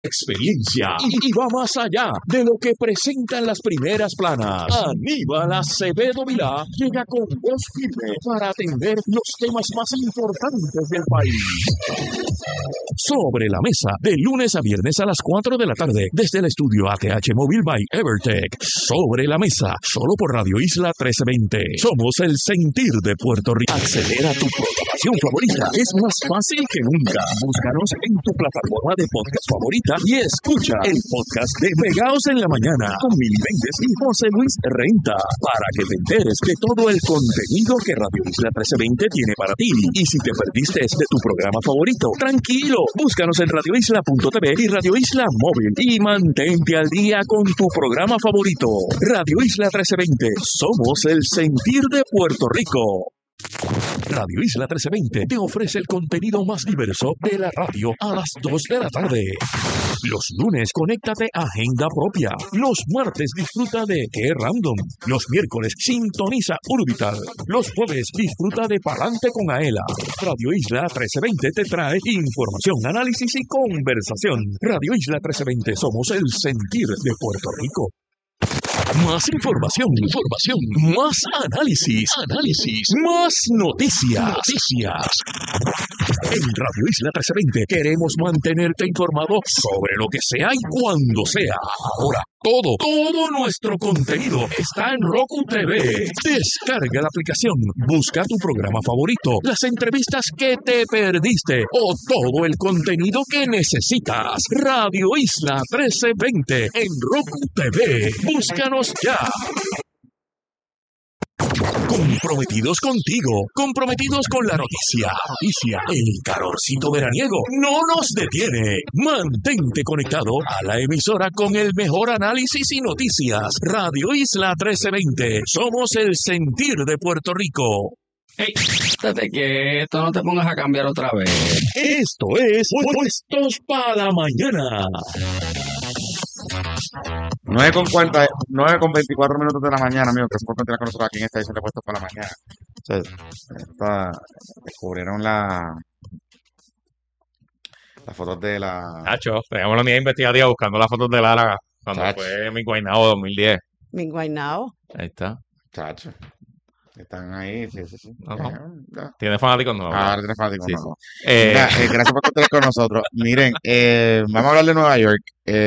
experiencia y va más allá de lo que presentan las primeras planas. Aníbal Acevedo Vilá llega con voz firme para atender los temas más importantes del país. Sobre la mesa, de lunes a viernes a las 4 de la tarde, desde el estudio ATH Móvil by Evertech. Sobre la mesa, solo por Radio Isla 1320. Somos el sentir de Puerto Rico. Acelera tu programación favorita. Es más fácil que nunca. Búscanos en tu plataforma de podcast favorita y escucha el podcast de Pegaos en la Mañana con Mili Méndez y José Luis Renta, para que te enteres de todo el contenido que Radio Isla 1320 tiene para ti. Y si te perdiste de tu programa favorito, tranquilo, búscanos en radioisla.tv y Radio Isla Móvil y mantente al día con tu programa favorito. Radio Isla 1320, somos el sentir de Puerto Rico. Radio Isla 1320 te ofrece el contenido más diverso de la radio a las 2 de la tarde. Los lunes, conéctate a Agenda Propia. Los martes, disfruta de Qué Random. Los miércoles, sintoniza Urbital. Los jueves, disfruta de Palante con Aela. Radio Isla 1320 te trae información, análisis y conversación. Radio Isla 1320, somos el sentir de Puerto Rico. Más información, más análisis, más noticias. En Radio Isla 1320 queremos mantenerte informado sobre lo que sea y cuando sea. Ahora, todo nuestro contenido está en Roku TV. Descarga la aplicación, busca tu programa favorito, las entrevistas que te perdiste o todo el contenido que necesitas. Radio Isla 1320 en Roku TV. Búscanos ya. Comprometidos contigo, comprometidos con la noticia. El calorcito veraniego no nos detiene. Mantente conectado a la emisora con el mejor análisis y noticias. Radio Isla 1320. Somos el sentir de Puerto Rico. Hey, estate quieto, no te pongas a cambiar otra vez. Esto es Puestos para la Mañana. 9:24 minutos de la mañana, amigos, que se pueden continuar con nosotros aquí en esta edición de Puestos para la Mañana. Descubrieron las fotos de la... Nacho, teníamos la unidad investigativa buscando las fotos de Lara cuando Chacho. fue mi Guaynabo 2010. Mi Guaynao. Ahí está. Chacho. Están ahí, sí. No. Ya. Tiene fanáticos nuevos. Ahora tiene fanáticos Sí, nuevos. sí. Mira, gracias por estar con nosotros. Miren, vamos a hablar de Nueva York.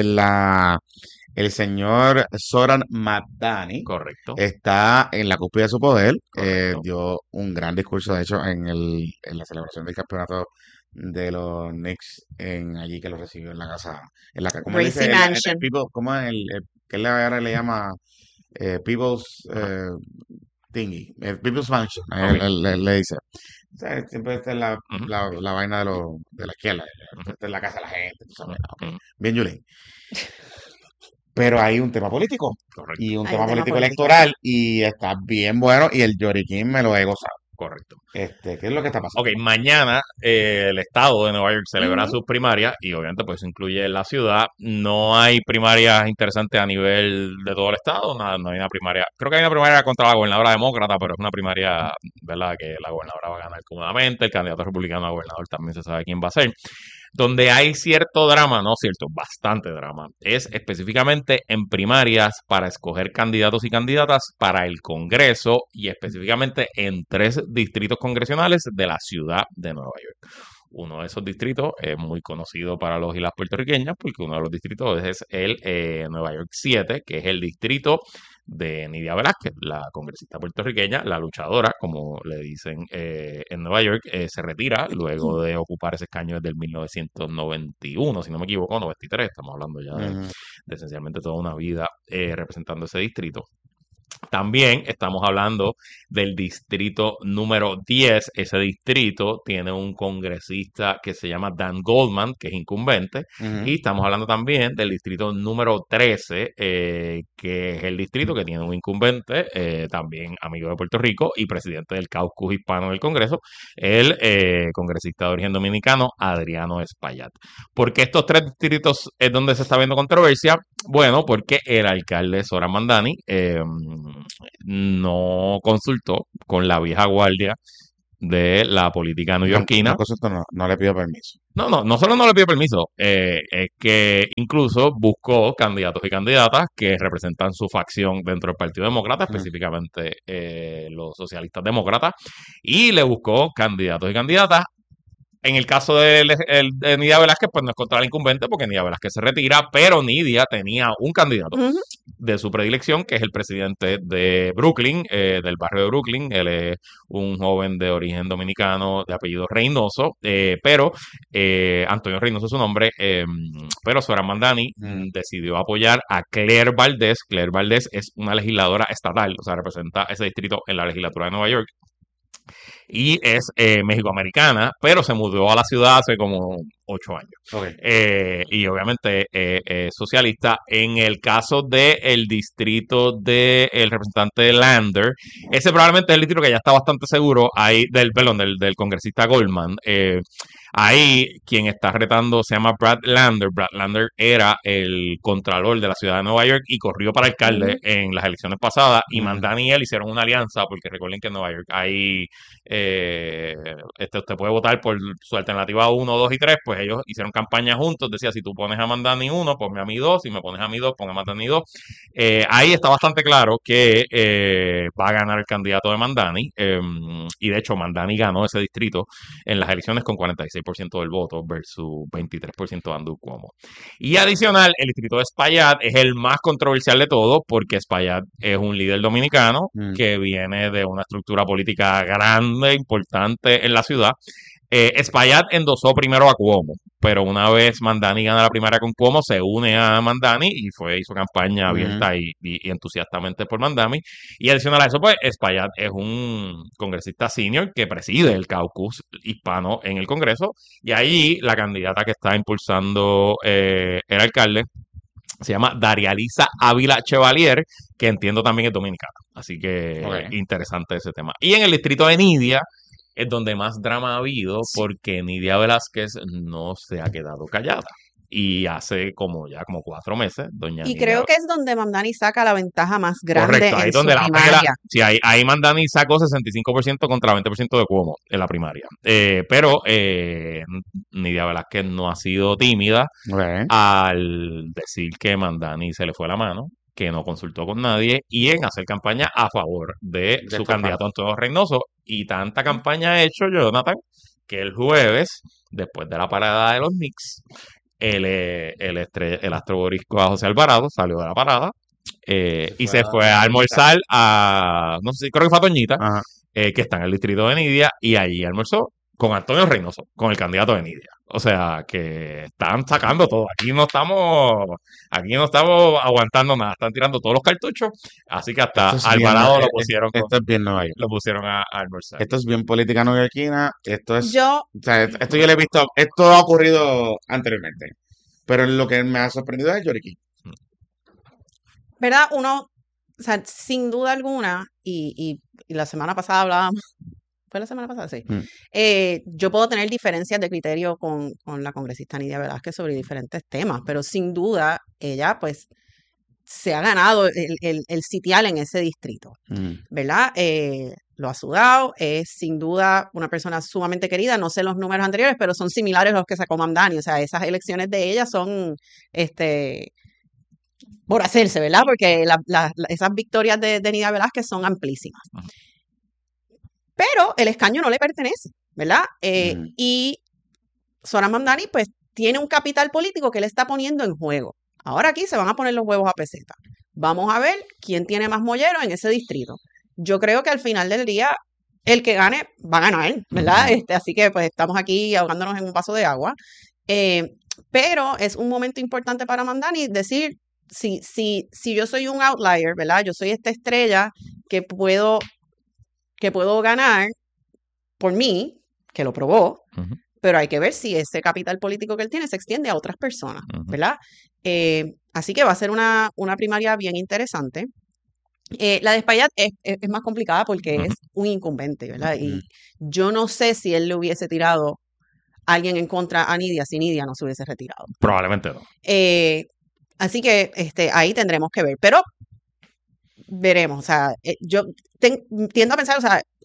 El señor Zoran Mamdani Correcto. está en la cúspide de su poder. Correcto. Dio un gran discurso, de hecho, en la celebración del campeonato de los Knicks allí, que lo recibió en la casa, ¿cómo le dice? Gracie Mansion. ¿Cómo es que él ahora le llama People's Thingy? People's Mansion, Ok. él le dice. O sea, siempre está en Ujú. la vaina de la izquierda, está en la casa de la gente, tú sabes. Ujú. Bien, Julín. Pero hay un tema político Correcto. y un Hay tema un tema político político. electoral y está bien bueno y el lloriquín me lo he gozado. Correcto. ¿Qué es lo que está pasando? Ok, mañana el estado de Nueva York celebra Ujú. sus primarias y obviamente pues eso incluye la ciudad. No hay primarias interesantes a nivel de todo el estado, no hay una primaria. Creo que hay una primaria contra la gobernadora demócrata, pero es una primaria, ¿verdad?, que la gobernadora va a ganar cómodamente. El candidato republicano a gobernador también se sabe quién va a ser. Donde hay cierto drama, bastante drama, es específicamente en primarias para escoger candidatos y candidatas para el Congreso y específicamente en 3 distritos congresionales de la ciudad de Nueva York. Uno de esos distritos es muy conocido para los y las puertorriqueñas porque uno de los distritos es el Nueva York 7, que es el distrito de Nidia Velázquez, la congresista puertorriqueña, la luchadora, como le dicen en Nueva York, se retira luego de ocupar ese escaño desde el 1991, si no me equivoco, 93, estamos hablando ya de esencialmente toda una vida representando ese distrito. También estamos hablando del distrito número 10. Ese distrito tiene un congresista que se llama Dan Goldman, que es incumbente. Y estamos hablando también del distrito número 13, que es el distrito que tiene un incumbente, también amigo de Puerto Rico y presidente del caucus hispano del Congreso, el congresista de origen dominicano, Adriano Espaillat. ¿Por qué estos 3 distritos es donde se está viendo controversia? Bueno, porque el alcalde Zoran Mamdani no consultó con la vieja guardia de la política Una neoyorquina. cosa, esto no le pido permiso. No solo no le pidió permiso, es que incluso buscó candidatos y candidatas que representan su facción dentro del Partido Demócrata, específicamente los socialistas demócratas, y le buscó candidatos y candidatas. En el caso de Nidia Velázquez, pues no es contra el incumbente porque Nidia Velázquez se retira, pero Nidia tenía un candidato Ujú. de su predilección, que es el presidente de Brooklyn, del barrio de Brooklyn. Él es un joven de origen dominicano de apellido Reynoso, pero Antonio Reynoso es su nombre, pero Zohran Mamdani decidió apoyar a Claire Valdez. Claire Valdez es una legisladora estatal, o sea, representa ese distrito en la legislatura de Nueva York y es mexicoamericana, pero se mudó a la ciudad hace como 8 años. Okay. Y obviamente es socialista. En el caso del distrito del representante Lander, ese probablemente es el distrito que ya está bastante seguro, ahí, del congresista Goldman. Ahí quien está retando se llama Brad Lander. Brad Lander era el contralor de la ciudad de Nueva York y corrió para alcalde en las elecciones pasadas. Y Mamdani y él hicieron una alianza, porque recuerden que en Nueva York hay usted puede votar por su alternativa 1, 2 y 3, pues ellos hicieron campaña juntos, decía, si tú pones a Mamdani 1, ponme a mí 2, si me pones a mí 2, pon a Mamdani 2. Ahí está bastante claro que va a ganar el candidato de Mamdani, y de hecho Mamdani ganó ese distrito en las elecciones con 46% del voto versus 23% de Andrew Cuomo. Y adicional, el distrito de Espaillat es el más controversial de todos, porque Espaillat es un líder dominicano que viene de una estructura política grande, importante en la ciudad. Espaillat endosó primero a Cuomo, pero una vez Mamdani gana la primaria con Cuomo, se une a Mamdani y hizo campaña abierta y entusiastamente por Mamdani. Y adicional a eso, pues Espaillat es un congresista senior que preside el caucus hispano en el Congreso, y ahí la candidata que está impulsando el alcalde se llama Darialisa Ávila Chevalier, que entiendo también es dominicana. Así que interesante ese tema. Y en el distrito de Nidia es donde más drama ha habido, porque Nidia Velázquez no se ha quedado callada. Y hace como 4 meses, doña Y Nidia, creo que es donde Mamdani saca la ventaja más grande correcto, ahí en su donde primaria. sí, ahí Mamdani sacó 65% contra 20% de Cuomo en la primaria. Pero Nidia Velázquez no ha sido tímida al decir que Mamdani se le fue la mano, que no consultó con nadie, y en hacer campaña a favor de su candidato Antonio Reynoso. Y tanta campaña ha hecho Jonathan que el jueves, después de la parada de los Knicks, el astro boricua José Alvarado salió de la parada y se fue a almorzar no sé, creo que fue a Toñita, que está en el distrito de Nidia, y allí almorzó con Antonio Reynoso, con el candidato de Nidia. O sea, que están sacando todo. Aquí no estamos aguantando nada. Están tirando todos los cartuchos. Así que hasta Alvarado lo pusieron. Esto es bien Nueva York. Lo pusieron a almorzar. Esto es bien política neoyorquina. Esto es. Yo, O sea, esto yo lo he visto. Esto ha ocurrido anteriormente. Pero lo que me ha sorprendido es Yoricky. ¿verdad? O sea, sin duda alguna, y la semana pasada hablábamos, ¿fue la semana pasada? Sí. Yo puedo tener diferencias de criterio con la congresista Nidia Velázquez sobre diferentes temas, pero sin duda ella pues se ha ganado el sitial en ese distrito, ¿verdad? Lo ha sudado, es sin duda una persona sumamente querida, no sé los números anteriores, pero son similares a los que sacó Mamdani, o sea, esas elecciones de ella son, por hacerse, ¿verdad? Porque esas victorias de Nidia Velázquez son amplísimas. Pero el escaño no le pertenece, ¿verdad? Y Zohran Mamdani, pues, tiene un capital político que le está poniendo en juego. Ahora aquí se van a poner los huevos a peseta. Vamos a ver quién tiene más mollero en ese distrito. Yo creo que al final del día, el que gane va a ganar, ¿verdad? Así que, pues, estamos aquí ahogándonos en un vaso de agua. Pero es un momento importante para Mamdani decir, si yo soy un outlier, ¿verdad? Yo soy esta estrella que puedo ganar por mí, que lo probó, pero hay que ver si ese capital político que él tiene se extiende a otras personas, ¿verdad? Así que va a ser una primaria bien interesante. La de Espaillat es más complicada porque es un incumbente, ¿verdad? Y yo no sé si él le hubiese tirado a alguien en contra a Nidia si Nidia no se hubiese retirado. Probablemente no. Así que ahí tendremos que ver, pero veremos, o sea, yo tiendo a pensar, o sea,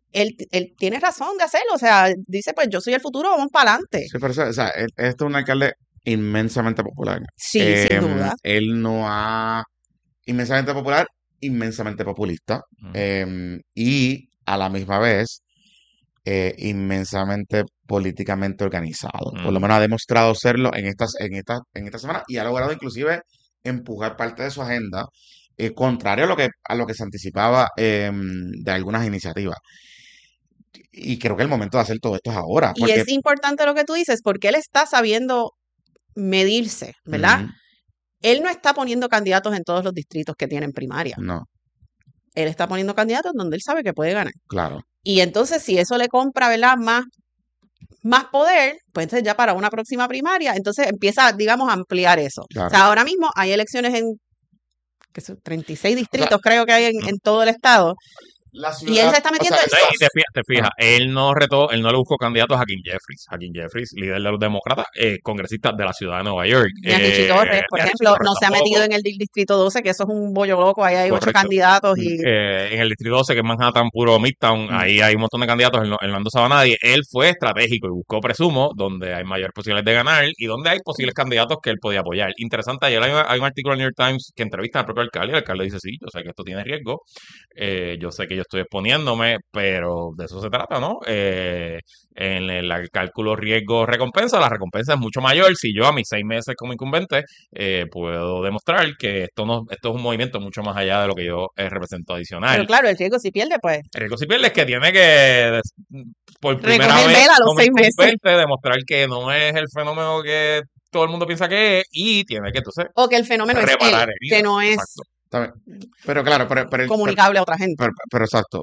él tiene razón de hacerlo. O sea, dice, pues yo soy el futuro, vamos para adelante. Sí, pero o sea, este es un alcalde inmensamente popular. Sí, sin duda. Él no ha... Inmensamente popular, inmensamente populista. Y a la misma vez, inmensamente políticamente organizado. Por lo menos ha demostrado serlo en esta semana y ha logrado inclusive empujar parte de su agenda, contrario a lo que se anticipaba de algunas iniciativas. Y creo que el momento de hacer todo esto es ahora. Y es importante lo que tú dices, porque él está sabiendo medirse, ¿verdad? Él no está poniendo candidatos en todos los distritos que tienen primaria. No. Él está poniendo candidatos donde él sabe que puede ganar. Claro. Y entonces, si eso le compra, ¿verdad?, más poder, pues entonces ya para una próxima primaria, entonces empieza, digamos, a ampliar eso. Claro. O sea, ahora mismo hay elecciones en 36 distritos, creo que hay en todo el estado. Y él se está metiendo y te fijas, él no le buscó candidatos a Hakeem Jeffries. Hakeem Jeffries, líder de los demócratas, congresista de la ciudad de Nueva York. Y Ricky Torres, por ejemplo, no se ha metido en el distrito 12, que eso es un bollo loco, ahí hay 8 candidatos. En el distrito 12, que es Manhattan, puro Midtown, ahí hay un montón de candidatos, él no endosaba a nadie. Él fue estratégico y buscó, presumo, donde hay mayor posibilidad de ganar y donde hay posibles candidatos que él podía apoyar. Interesante, ayer hay un artículo en el New York Times que entrevista al propio alcalde, y el alcalde dice, sí, yo sé que esto tiene riesgo, yo sé que yo estoy exponiéndome, pero de eso se trata, ¿no? En el cálculo riesgo-recompensa, la recompensa es mucho mayor si yo a mis 6 meses como incumbente puedo demostrar que esto es un movimiento mucho más allá de lo que yo represento adicional. Pero claro, el riesgo si pierde, pues. El riesgo si pierde es que tiene que, por primera recoger vez, vela a los 6 meses. demostrar que no es el fenómeno que todo el mundo piensa que es y tiene que entonces o que el fenómeno es él, que no es... Exacto. Pero claro, pero comunicable a otra gente. Pero exacto,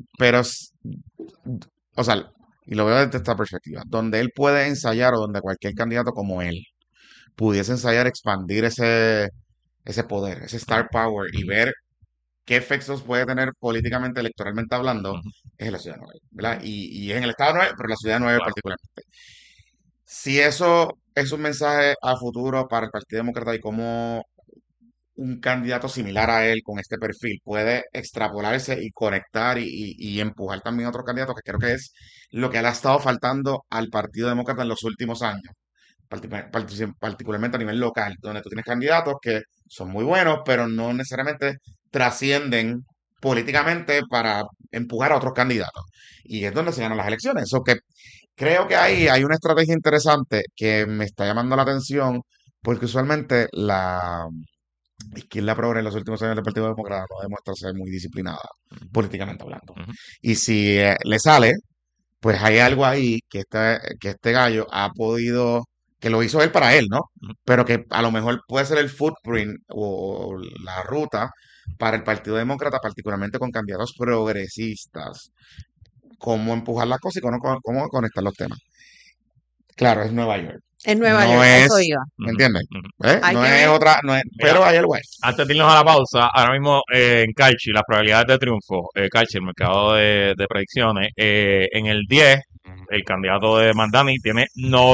o sea, y lo veo desde esta perspectiva, donde él puede ensayar o donde cualquier candidato como él pudiese ensayar, expandir ese poder, ese star power y ver qué efectos puede tener políticamente, electoralmente hablando, es en la ciudad de Nueva York, ¿verdad? Y es en el estado de Nueva York, pero en la ciudad de Nueva York particularmente. Si eso es un mensaje a futuro para el Partido Demócrata y cómo un candidato similar a él con este perfil puede extrapolarse y conectar y empujar también a otros candidatos, que creo que es lo que le ha estado faltando al Partido Demócrata en los últimos años, particularmente a nivel local, donde tú tienes candidatos que son muy buenos, pero no necesariamente trascienden políticamente para empujar a otros candidatos. Y es donde se ganan las elecciones. Eso que creo que ahí hay una estrategia interesante que me está llamando la atención, porque usualmente la izquierda progre en los últimos años del Partido Demócrata no demuestra ser muy disciplinada, políticamente hablando. Y si le sale, pues hay algo ahí que este gallo ha podido, que lo hizo él para él, ¿no? Pero que a lo mejor puede ser el footprint o la ruta para el Partido Demócrata, particularmente con candidatos progresistas. Cómo empujar las cosas y cómo conectar los temas. Claro, es Nueva York. Es Nueva York, eso iba. ¿Me entiendes? No es otra, pero hay algo ahí. Antes de irnos a la pausa, ahora mismo en Calchi, las probabilidades de triunfo, Calchi, el mercado de predicciones, en el 10, el candidato de Mamdani tiene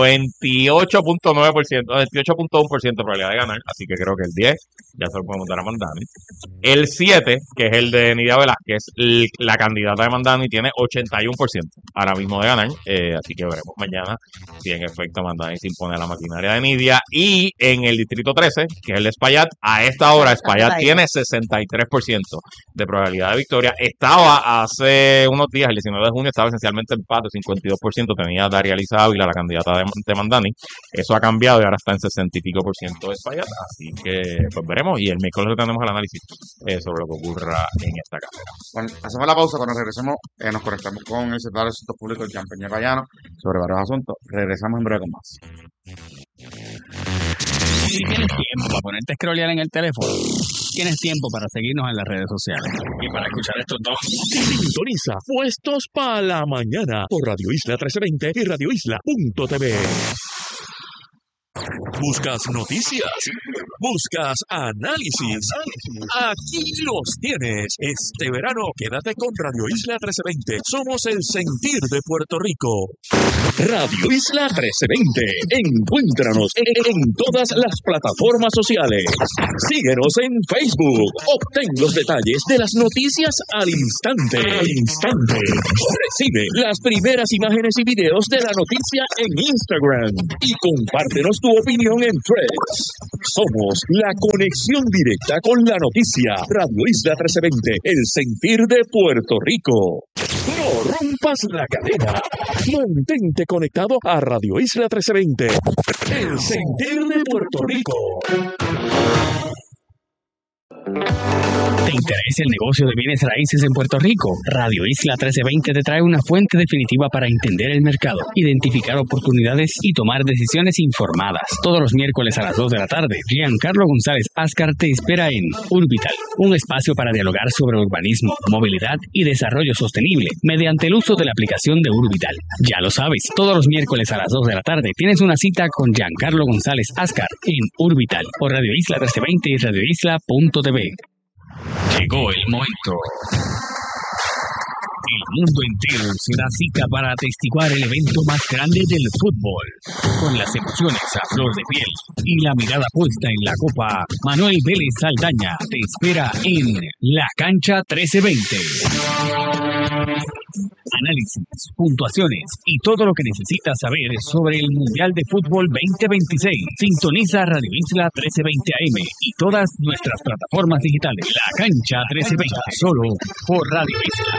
98.9%, 98.1% de probabilidad de ganar, así que creo que el 10 ya se lo podemos dar a Mamdani. El 7, que es el de Nidia Velázquez, la candidata de Mamdani tiene 81% ahora mismo de ganar, así que veremos mañana si en efecto Mamdani se impone a la maquinaria de Nidia. Y en el distrito 13, que es el de Espaillat, a esta hora Espaillat tiene 63% de probabilidad de victoria. Estaba hace unos días, el 19 de junio, estaba esencialmente empate, 52% tenía Daria Elisa Ávila, la candidata de Mamdani. Eso ha cambiado y ahora está en 60 y pico por ciento de Espaillat, así que pues veremos, y el miércoles tenemos el análisis sobre lo que ocurra en esta carrera. Bueno, hacemos la pausa. Cuando regresemos nos conectamos con el secretario de Asuntos Públicos, Jean Peña Rayano, sobre varios asuntos. Regresamos en breve con más. Si tienes tiempo para ponerte a scrollear en el teléfono, tienes tiempo para seguirnos en las redes sociales y para escuchar estos dos. Sintoniza Puestos para la Mañana por Radio Isla 1320 y radioisla.tv. ¿Buscas noticias? ¿Buscas análisis? Aquí los tienes. Este verano quédate con Radio Isla 1320. Somos el sentir de Puerto Rico. Radio Isla 1320. Encuéntranos en todas las plataformas sociales. Síguenos en Facebook. Obtén los detalles de las noticias al instante. Recibe las primeras imágenes y videos de la noticia en Instagram. Y compártenos tu opinión en Threads. Somos la conexión directa con la noticia. Radio Isla 1320. El sentir de Puerto Rico. No rompas la cadena. Mantente conectado a Radio Isla 1320. El sentir de Puerto Rico. ¿Te interesa el negocio de bienes raíces en Puerto Rico? Radio Isla 1320 te trae una fuente definitiva para entender el mercado, identificar oportunidades y tomar decisiones informadas. Todos los miércoles a las 2 de la tarde, Giancarlo González Ascar te espera en Urbital, un espacio para dialogar sobre urbanismo, movilidad y desarrollo sostenible mediante el uso de la aplicación de Urbital. Ya lo sabes, todos los miércoles a las 2 de la tarde tienes una cita con Giancarlo González Ascar en Urbital por Radio Isla 1320 y radioisla.tv. Llegó el momento. El mundo entero se da cita para atestiguar el evento más grande del fútbol. Con las emociones a flor de piel y la mirada puesta en la copa, Manuel Vélez Saldaña te espera en La Cancha 1320. Análisis, puntuaciones y todo lo que necesitas saber sobre el Mundial de Fútbol 2026. Sintoniza Radio Isla 1320 AM y todas nuestras plataformas digitales. La Cancha 1320, solo por Radio Isla.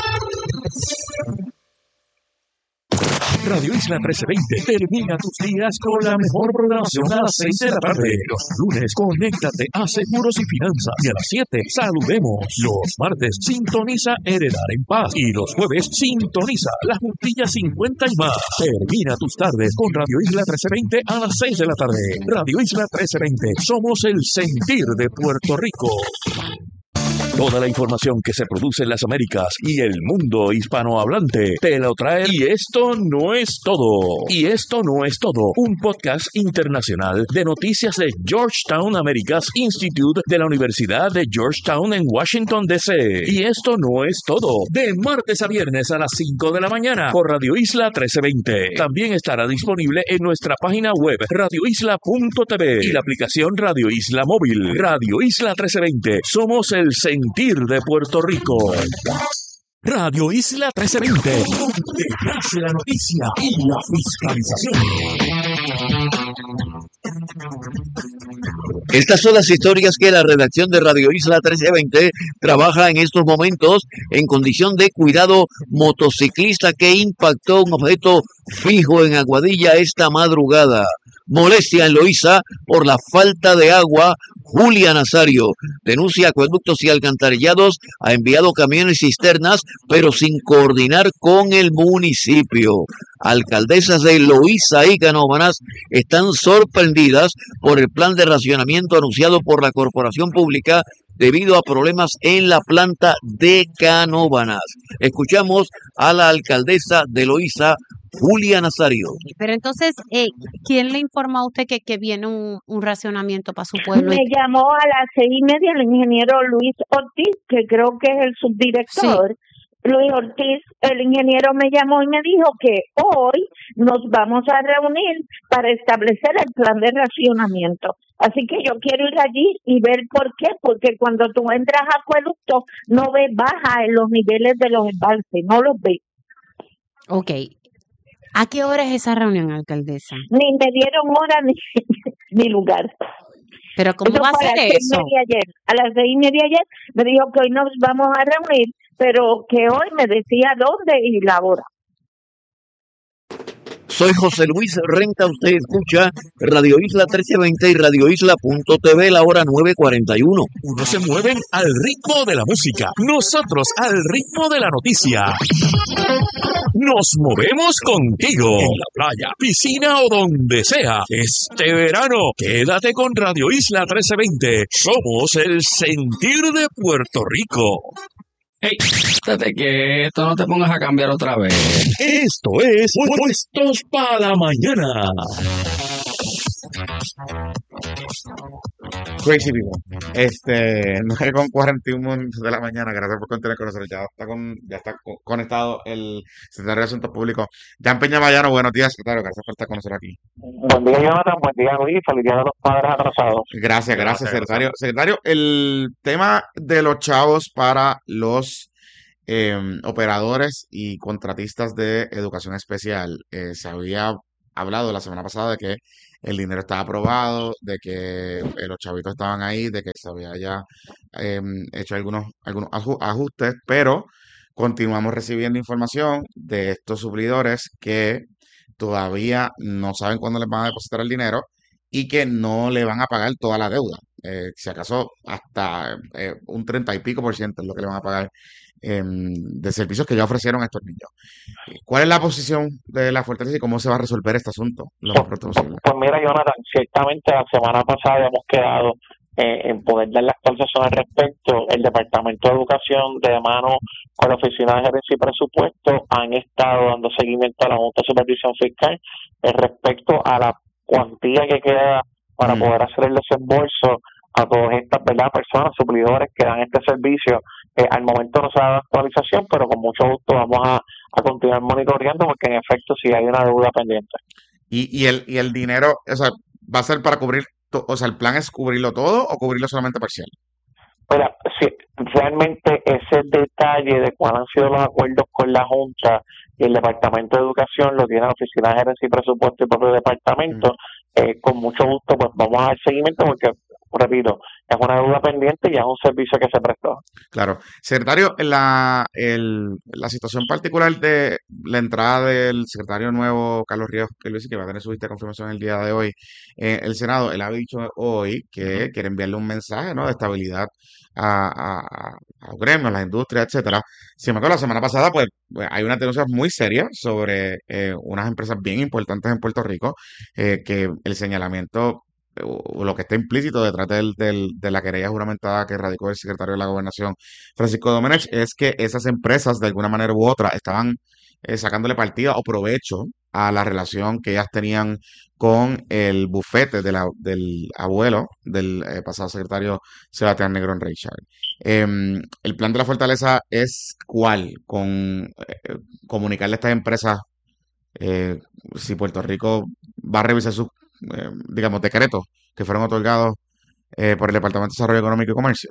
Radio Isla 1320 termina tus días con la mejor programación a las 6 de la tarde. Los lunes, conéctate a Seguros y Finanzas. Y a las 7, saludemos. Los martes, sintoniza Heredar en Paz. Y los jueves, sintoniza La Juntilla 50 y más. Termina tus tardes con Radio Isla 1320 a las 6 de la tarde. Radio Isla 1320. Somos el sentir de Puerto Rico. Toda la información que se produce en las Américas y el mundo hispanohablante te lo trae. Y esto no es todo. Un podcast internacional de noticias de Georgetown Americas Institute de la Universidad de Georgetown en Washington, D.C. Y esto no es todo. De martes a viernes a las 5 de la mañana por Radio Isla 1320. También estará disponible en nuestra página web radioisla.tv y la aplicación Radio Isla Móvil. Radio Isla 1320. Somos el sentir de Puerto Rico. Radio Isla 1320, donde nace la noticia y la fiscalización. Estas son las historias que la redacción de Radio Isla 1320 trabaja en estos momentos en condición de cuidado motociclista que impactó un objeto fijo en Aguadilla esta madrugada. Molestia en Loíza por la falta de agua. Julia Nazario denuncia acueductos y alcantarillados, ha enviado camiones cisternas, pero sin coordinar con el municipio. Alcaldesas de Loíza y Canóvanas están sorprendidas por el plan de racionamiento anunciado por la corporación pública debido a problemas en la planta de Canóvanas. Escuchamos a la alcaldesa de Loíza, Julia Nazario. Pero entonces, ¿quién le informó a usted que viene un racionamiento para su pueblo? Me llamó a las 6:30 el ingeniero Luis Ortiz, que creo que es el subdirector. Sí. Luis Ortiz, el ingeniero me llamó y me dijo que hoy nos vamos a reunir para establecer el plan de racionamiento. Así que yo quiero ir allí y ver por qué, porque cuando tú entras a acueducto no ves baja en los niveles de los embalses, no los ves. Ok. ¿A qué hora es esa reunión, alcaldesa? Ni me dieron hora ni lugar. ¿Pero cómo va a ser eso? A las 6:30 ayer me dijo que hoy nos vamos a reunir, pero que hoy me decía dónde y la hora. Soy José Luis Renta, usted escucha Radio Isla 1320 y radioisla.tv, la hora 9:41. Unos se mueven al ritmo de la música, nosotros al ritmo de la noticia. Nos movemos contigo, en la playa, piscina o donde sea. Este verano, quédate con Radio Isla 1320. Somos el sentir de Puerto Rico. Hey, estate quieto, no te pongas a cambiar otra vez. Esto es Puestos para la Mañana. Crazy people. 9:41 de la mañana. Gracias por continuar con nosotros. Ya está conectado el secretario de Asuntos Públicos, Jan Peña Mayano. Buenos días, secretario. Gracias por estar con nosotros aquí. Buen día, Jonathan. Buen día, Luis. Feliz día de los padres atrasados. Gracias, secretario. Secretario, el tema de los chavos para los operadores y contratistas de educación especial. Se había hablado la semana pasada de que el dinero estaba aprobado, de que los chavitos estaban ahí, de que se había ya hecho algunos ajustes, pero continuamos recibiendo información de estos suplidores que todavía no saben cuándo les van a depositar el dinero y que no le van a pagar toda la deuda. Si acaso hasta un 30 y pico por ciento es lo que le van a pagar de servicios que ya ofrecieron a estos niños. ¿Cuál es la posición de la fortaleza y cómo se va a resolver este asunto lo más pronto posible? Pues mira, Jonathan, ciertamente la semana pasada hemos quedado en poder dar la actualización al respecto. El Departamento de Educación, de mano con la Oficina de Gerencia y Presupuesto, han estado dando seguimiento a la Junta de Supervisión Fiscal respecto a la cuantía que queda para poder hacer el desembolso a todas estas, ¿verdad?, personas, suplidores que dan este servicio. Al momento no se ha dado actualización, pero con mucho gusto vamos a continuar monitoreando porque en efecto sí hay una deuda pendiente. Y el dinero, o sea, va a ser para cubrir, o sea, el plan es cubrirlo todo o cubrirlo solamente parcial. Mira, sí, realmente ese detalle de cuáles han sido los acuerdos con la Junta y el Departamento de Educación lo tiene la Oficina de Gerencia y Presupuesto y el propio departamento. Con mucho gusto pues vamos a dar seguimiento porque, repito, es una deuda pendiente y es un servicio que se prestó. Claro. Secretario, la situación particular de la entrada del secretario nuevo, Carlos Ríos, que va a tener su vista de confirmación el día de hoy en el Senado, él ha dicho hoy que quiere enviarle un mensaje, ¿no?, de estabilidad a los gremios, a las industrias, etcétera. Sin embargo, la semana pasada, pues, hay unas denuncias muy serias sobre unas empresas bien importantes en Puerto Rico, que el señalamiento o lo que está implícito detrás de la querella juramentada que radicó el secretario de la Gobernación, Francisco Domenech, es que esas empresas, de alguna manera u otra, estaban sacándole partida o provecho a la relación que ellas tenían con el bufete del abuelo del pasado secretario Sebastián Negrón Reichard. El plan de la fortaleza es ¿cuál? Comunicarle a estas empresas si Puerto Rico va a revisar sus, digamos, decretos que fueron otorgados por el Departamento de Desarrollo Económico y Comercio.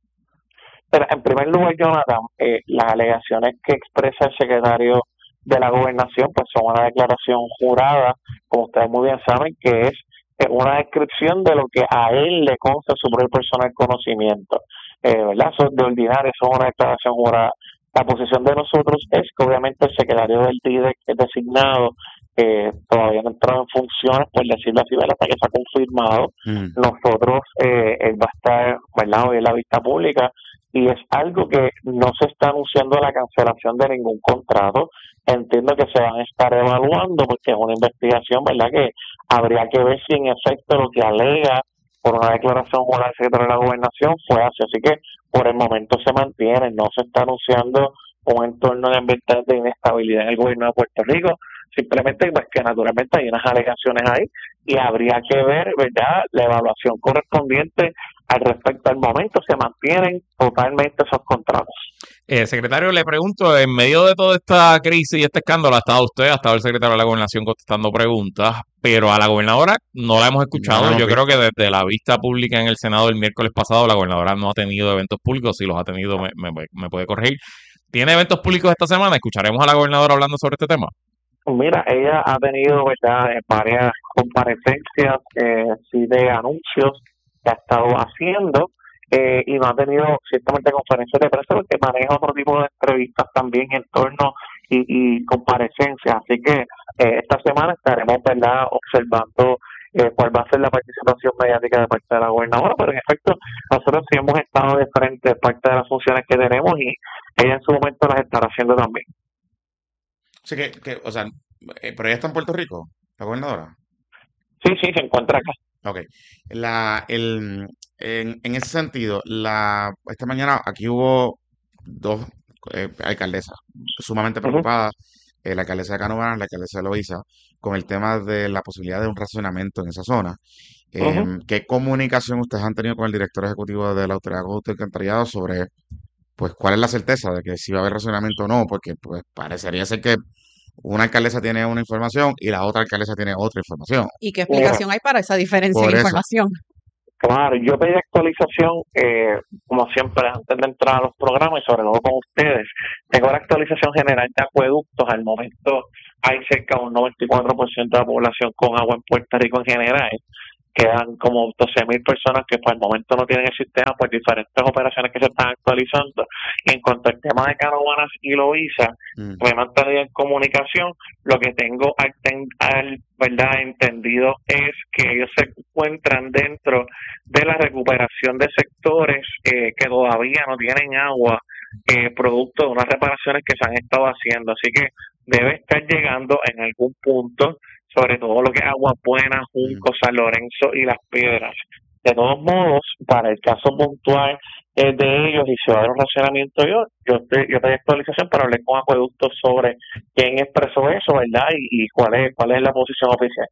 Pero en primer lugar, Jonathan, las alegaciones que expresa el secretario de la Gobernación pues son una declaración jurada, como ustedes muy bien saben, que es una descripción de lo que a él le consta su propio personal conocimiento, ¿verdad? Eso de ordinario, eso es una declaración jurada. La posición de nosotros es que obviamente el secretario del TIDE que es designado todavía no ha entrado en funciones, por decirlo así, ¿verdad?, hasta que se ha confirmado. Nosotros, él va a estar, ¿verdad?, hoy en la vista pública, y es algo que no se está anunciando la cancelación de ningún contrato. Entiendo que se van a estar evaluando porque es una investigación, ¿verdad?, que habría que ver si en efecto lo que alega por una declaración jurada del secretario de la Gobernación fue así. Así que por el momento se mantiene, no se está anunciando un entorno de inestabilidad en el gobierno de Puerto Rico. Simplemente pues que naturalmente hay unas alegaciones ahí y habría que ver, ¿verdad?, la evaluación correspondiente al respecto. Al momento se mantienen totalmente esos contratos. Secretario, le pregunto, en medio de toda esta crisis y este escándalo, ha estado el secretario de la Gobernación contestando preguntas, pero a la gobernadora no la hemos escuchado. No, Yo creo que desde la vista pública en el Senado el miércoles pasado, la gobernadora no ha tenido eventos públicos. Si los ha tenido, me puede corregir. ¿Tiene eventos públicos esta semana? ¿Escucharemos a la gobernadora hablando sobre este tema? Mira, ella ha tenido, ¿verdad?, varias comparecencias, sí, de anuncios que ha estado haciendo, y no ha tenido ciertamente conferencias de prensa porque maneja otro tipo de entrevistas también en torno y comparecencias. Así que esta semana estaremos, ¿verdad?, observando cuál va a ser la participación mediática de parte de la gobernadora, pero en efecto nosotros sí hemos estado de frente de parte de las funciones que tenemos y ella en su momento las estará haciendo también. Así que o sea, pero ella está en Puerto Rico, la gobernadora. Sí, se encuentra acá. Ok. En ese sentido, esta mañana aquí hubo dos alcaldesas sumamente preocupadas la alcaldesa de Canóvanas, la alcaldesa de Loíza, con el tema de la posibilidad de un racionamiento en esa zona. ¿Qué comunicación ustedes han tenido con el director ejecutivo de la Autoridad de Acueductos y Alcantarillado sobre, pues, cuál es la certeza de que si va a haber racionamiento o no? Porque, pues, parecería ser que una alcaldesa tiene una información y la otra alcaldesa tiene otra información. ¿Y qué explicación hay para esa diferencia Por en eso. información? Claro, yo pedí actualización, como siempre, antes de entrar a los programas y sobre todo con ustedes. Tengo la actualización general de acueductos. Al momento hay cerca de un 94% de la población con agua en Puerto Rico en general. Quedan como 12,000 personas que por el momento no tienen el sistema por diferentes operaciones que se están actualizando. Y en cuanto al tema de Canóvanas y Loíza, me he mantenido en comunicación. Lo que tengo verdad entendido es que ellos se encuentran dentro de la recuperación de sectores que todavía no tienen agua, producto de unas reparaciones que se han estado haciendo. Así que debe estar llegando en algún punto, sobre todo lo que es Agua Buena, Junco, San Lorenzo y Las Piedras. De todos modos, para el caso puntual de ellos, y si va a haber un racionamiento, yo pedí actualización para hablar con Acueductos sobre quién expresó eso, ¿verdad? Y cuál es la posición oficial.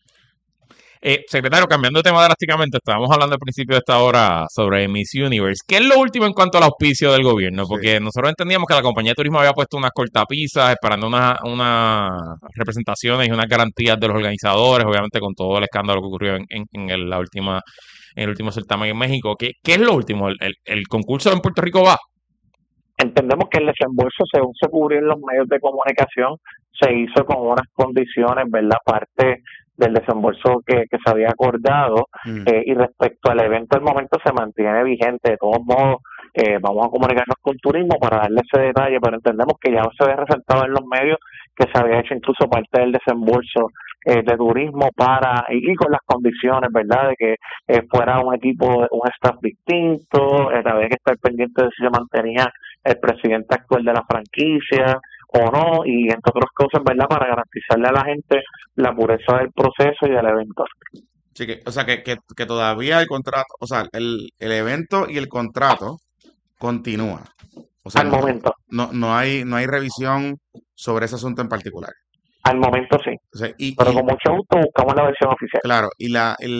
Secretario, cambiando de tema drásticamente, estábamos hablando al principio de esta hora sobre Miss Universe. ¿Qué es lo último en cuanto al auspicio del gobierno? Porque nosotros entendíamos que la compañía de turismo había puesto unas cortapisas esperando unas representaciones y unas garantías de los organizadores, obviamente con todo el escándalo que ocurrió en el último certamen en México. ¿Qué es lo último? ¿El concurso en Puerto Rico va? Entendemos que el desembolso, según se cubrió en los medios de comunicación, se hizo con unas condiciones, ¿verdad? Parte del desembolso que se había acordado, y respecto al evento, al momento se mantiene vigente. De todos modos, vamos a comunicarnos con turismo para darle ese detalle, pero entendemos que ya se había resaltado en los medios que se había hecho incluso parte del desembolso de turismo y con las condiciones, ¿verdad?, de que fuera un equipo, un staff distinto. Había que estar pendiente de si se mantenía el presidente actual de la franquicia o no, y entre otras cosas, ¿verdad?, para garantizarle a la gente la pureza del proceso y del evento. Sí, o sea, que todavía el contrato, o sea, el evento y el contrato continúa. O sea, al momento. No hay revisión sobre ese asunto en particular. Al momento sí. O sea, pero con mucho gusto buscamos la versión oficial. Claro, y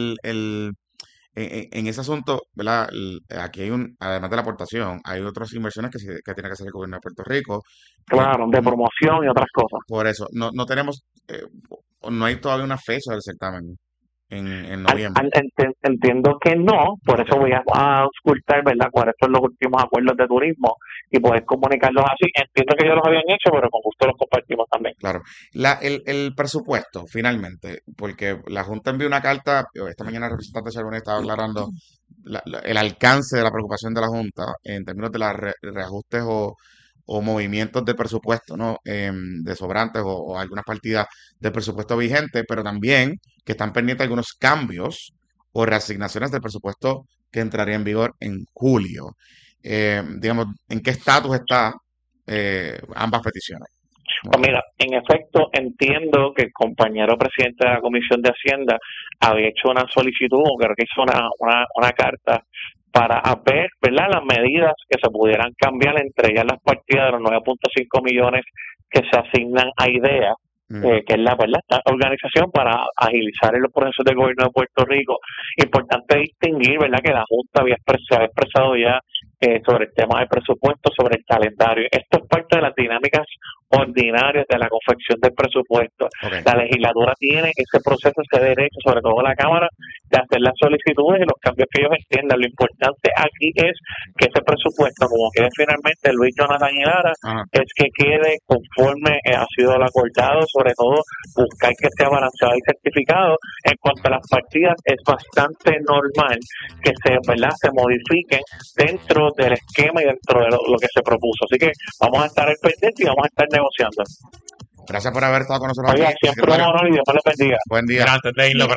en ese asunto, ¿verdad? Aquí hay además de la aportación, hay otras inversiones que tiene que hacer el gobierno de Puerto Rico. Claro, de promoción y otras cosas. Por eso, no tenemos, no hay todavía una fecha del certamen en noviembre. Entiendo que no, por eso voy a auscultar, ¿verdad?, cuáles son los últimos acuerdos de turismo y poder comunicarlos así. Entiendo que ellos los habían hecho, pero con gusto los compartimos también. Claro. El presupuesto, finalmente, porque la Junta envió una carta, esta mañana el representante Charbonnet estaba aclarando el alcance de la preocupación de la Junta en términos de los reajustes o movimientos de presupuesto, ¿no? De sobrantes o algunas partidas del presupuesto vigente, pero también que están pendientes algunos cambios o reasignaciones del presupuesto que entraría en vigor en julio. Digamos, ¿en qué estatus está ambas peticiones? Pues mira, en efecto, entiendo que el compañero presidente de la Comisión de Hacienda había hecho una solicitud, o creo que hizo una carta para ver, ¿verdad?, las medidas que se pudieran cambiar, entre ellas las partidas de los 9.5 millones que se asignan a IDEA, que es la esta organización para agilizar los procesos del gobierno de Puerto Rico. Importante distinguir, ¿verdad?, que la Junta se había expresado ya sobre el tema del presupuesto, sobre el calendario. Esto es parte de las dinámicas ordinarias de la confección del presupuesto. Okay. La legislatura tiene ese proceso, ese derecho, sobre todo la Cámara, de hacer las solicitudes y los cambios que ellos entiendan. Lo importante aquí es que ese presupuesto, como quede finalmente Luis Jonathan Hilara, es que quede conforme ha sido el acordado, sobre todo buscar que sea balanceado y certificado. En cuanto a las partidas, es bastante normal que se modifiquen dentro del esquema y dentro de lo que se propuso. Así que vamos a estar al pendiente y vamos a estar negociando. Gracias por haber estado con nosotros. Oiga, siempre un honor y Dios me lo bendiga. Buen día. Antes de irlo, espérate.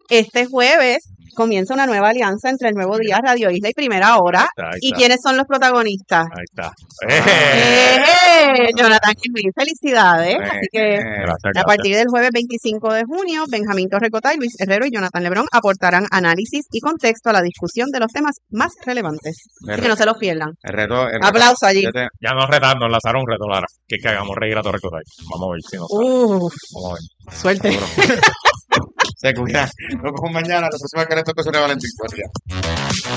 este jueves comienza una nueva alianza entre el Nuevo Día, Radio Isla y Primera Hora. Ahí ¿Y está. quiénes son los protagonistas? Ahí está. Jonathan y Luis, felicidades. Así que Gracias, a gracias. partir del jueves 25 de junio, Benjamín Torrecotay, Luis Herrero y Jonathan Lebrón aportarán análisis y contexto a la discusión de los temas más relevantes. Así que no se los pierdan. El reto, Aplauso allí. Ya nos retaron, nos lanzaron un reto, Lara. Que es que hagamos reír a Torrecotay. Vamos a ver si nos sale. Vamos a ver. Suerte. Se cuidan. Nos vemos mañana. La próxima que les toca es Valentín. Buen día.